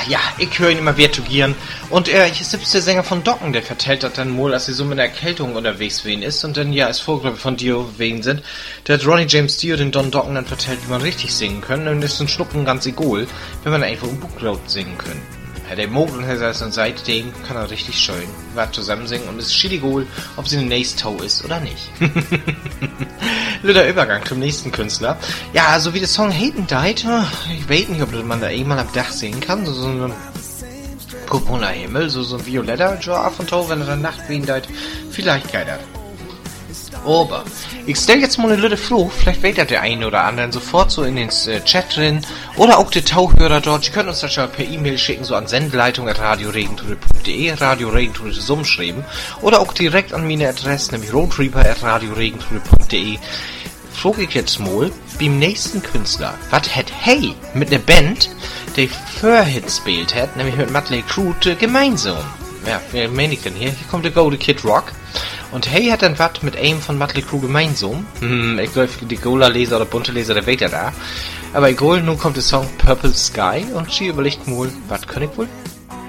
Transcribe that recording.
ja, ich höre ihn immer vertugieren. Und hier ist der Sänger von Dokken, der vertellt das dann wohl, als sie so mit einer Erkältung unterwegs wen ist. Und dann, ja, als Vorgruppe von Dio wegen sind. Der hat Ronnie James Dio den Don Dokken dann vertellt, wie man richtig singen können. Und ist ein Schnuppen ganz egal, wenn man einfach im Buchlaut singen können. Ja, der Mogel hat und seitdem kann er richtig schön was zusammen singen. Und es ist schilligol, ob sie eine nächste Toe ist oder nicht. Lüder Übergang zum nächsten Künstler. Ja, so wie der Song Hayden Died, ich weiß nicht, ob man da irgendwann am Dach sehen kann. So ein Kuponer Himmel, so ein violetter Jar von Toe, wenn er dann Nacht Wien Died. Vielleicht geil. Aber ich stell jetzt mal eine Lüde froh, vielleicht weht der eine oder andere sofort so in den Chat drin oder auch die Tauchhörer dort, die können uns das schon per E-Mail schicken, so an sendeleitung@radioregentude.de, radioregentude zusammenschreiben oder auch direkt an meine Adresse, nämlich roadreaper@radioregentude.de. Frag ich jetzt mal beim nächsten Künstler, was hat Hey mit einer Band, die Vorhits spielt hat, nämlich mit Mötley Crüe gemeinsam. Ja, wir meinen hier kommt der Golden Kid Rock. Und Hey hat dann was mit einem von Mötley Crüe gemeinsam. Ich glaube, die Gola-Leser oder bunte Leser, der weht ja da. Aber egal, nun kommt der Song Purple Sky und sie überlegt mal, was kann ich wohl?